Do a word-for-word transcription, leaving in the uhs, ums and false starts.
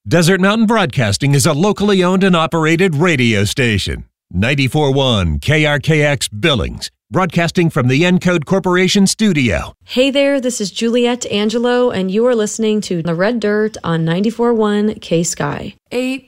Desert Mountain Broadcasting is a locally owned and operated radio station. ninety-four point one K R K X Billings, broadcasting from the Encode Corporation studio. Hey there, this is Juliette Angelo, and you are listening to The Red Dirt on ninety-four point one K-Sky. Eight